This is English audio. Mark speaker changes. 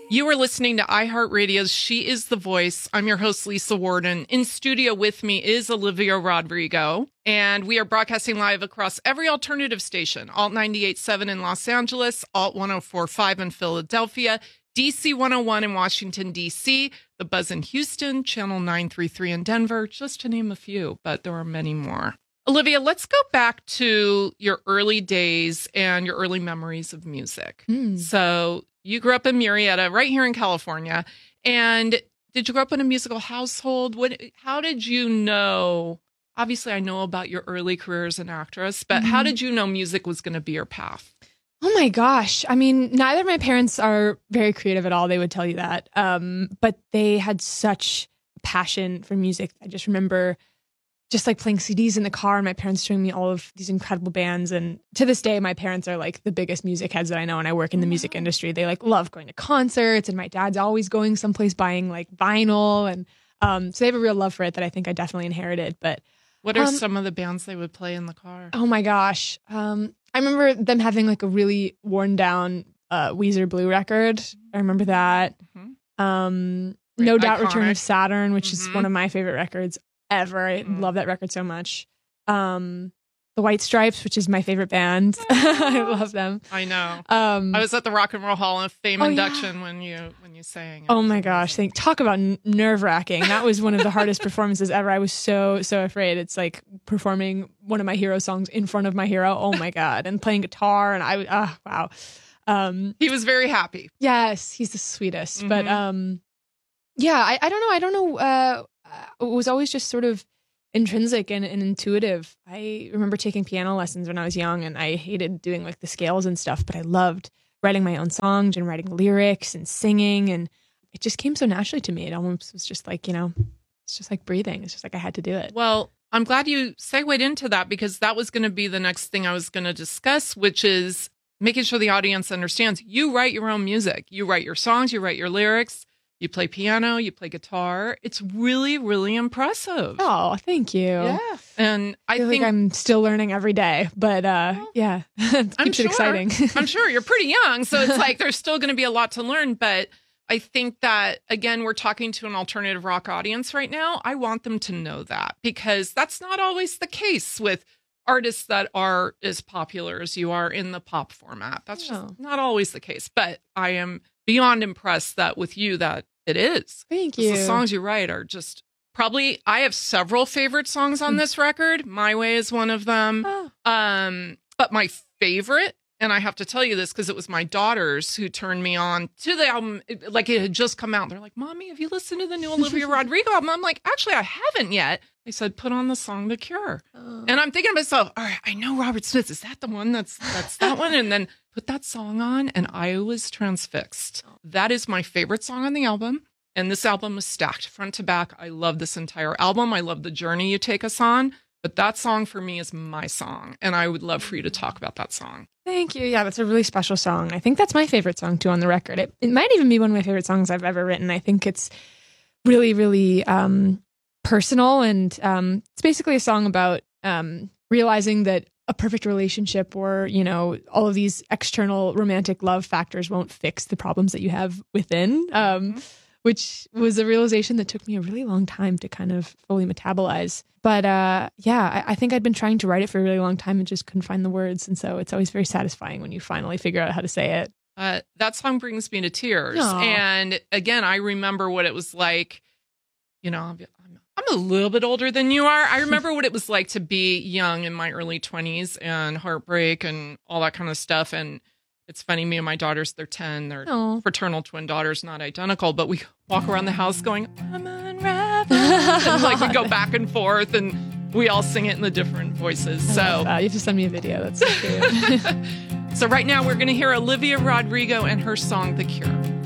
Speaker 1: You are listening to iHeartRadio's She is the Voice. I'm your host, Lisa Warden. In studio with me is Olivia Rodrigo, and we are broadcasting live across every alternative station, Alt 98.7 in Los Angeles, Alt 104.5 in Philadelphia, DC 101 in Washington, D.C., The Buzz in Houston, Channel 933 in Denver, just to name a few, but there are many more. Olivia, let's go back to your early days and your early memories of music. So you grew up in Murrieta, right here in California. And did you grow up in a musical household? How did you know? Obviously, I know about your early career as an actress, but how did you know music was going to be your path?
Speaker 2: Oh my gosh. I mean, neither of my parents are very creative at all. They would tell you that. But they had such passion for music. I just remember just like playing CDs in the car and my parents showing me all of these incredible bands. And to this day, my parents are like the biggest music heads that I know. And I work in the music industry. They like love going to concerts, and my dad's always going someplace buying like vinyl. And so they have a real love for it that I think I definitely inherited. But
Speaker 1: what are some of the bands they would play in the car?
Speaker 2: Oh my gosh. I remember them having like a really worn down Weezer Blue record. I remember that. No Doubt
Speaker 1: Iconic.
Speaker 2: Return of Saturn, which is one of my favorite records ever. I love that record so much. The White Stripes, which is my favorite band. I love them.
Speaker 1: I know. I was at the Rock and Roll Hall of Fame induction when you sang.
Speaker 2: Oh my gosh! Talk about nerve wracking. That was one of the hardest performances ever. I was so afraid. It's like performing one of my hero songs in front of my hero. Oh my god! And playing guitar, and wow.
Speaker 1: He was very happy.
Speaker 2: Yes, he's the sweetest. But yeah, I don't know. It was always just sort of intrinsic and intuitive. I remember taking piano lessons when I was young, and I hated doing like the scales and stuff, but I loved writing my own songs and writing lyrics and singing, and it just came so naturally to me. It almost was just like, it's just like breathing. It's just like I had to do it.
Speaker 1: Well, I'm glad you segued into that, because that was going to be the next thing I was going to discuss, which is making sure the audience understands you write your own music. You write your songs, you write your lyrics. You play piano, you play guitar. It's really, really impressive.
Speaker 2: Oh, thank you.
Speaker 1: Yeah. And I
Speaker 2: feel
Speaker 1: think
Speaker 2: like I'm still learning every day, but yeah, it keeps it exciting.
Speaker 1: I'm sure you're pretty young, so it's like there's still going to be a lot to learn. But I think that, again, we're talking to an alternative rock audience right now. I want them to know that, because that's not always the case with artists that are as popular as you are in the pop format. That's just not always the case. But I am beyond impressed that with you that it is.
Speaker 2: Thank you.
Speaker 1: The songs you write are just probably, I have several favorite songs on this record. My Way is one of them. But my favorite, and I have to tell you this because it was my daughters who turned me on to the album. Like it had just come out. They're like, Mommy, have you listened to the new Olivia Rodrigo album? I'm like, actually, I haven't yet. They said, put on the song The Cure. And I'm thinking to myself, all right, I know Robert Smith. Is that the one that's that one? And then put that song on, and I was transfixed. That is my favorite song on the album. And this album is stacked front to back. I love this entire album. I love the journey you take us on. But that song for me is my song. And I would love for you to talk about that song.
Speaker 2: Thank you. Yeah, that's a really special song. I think that's my favorite song, too, on the record. It might even be one of my favorite songs I've ever written. I think it's really, really personal. And it's basically a song about realizing that a perfect relationship or, all of these external romantic love factors won't fix the problems that you have within, which was a realization that took me a really long time to kind of fully metabolize. But I think I'd been trying to write it for a really long time and just couldn't find the words. And so it's always very satisfying when you finally figure out how to say it.
Speaker 1: That song brings me to tears.
Speaker 2: Aww.
Speaker 1: And again, I remember what it was like, I'm a little bit older than you are. I remember what it was like to be young in my early 20s and heartbreak and all that kind of stuff. And it's funny, me and my daughters, they're 10, they're fraternal twin daughters, not identical, but we walk around the house going, I'm unraveled. And like we go back and forth and we all sing it in the different voices. So
Speaker 2: you have to send me a video. That's so cute.
Speaker 1: So right now we're going to hear Olivia Rodrigo and her song, The Cure.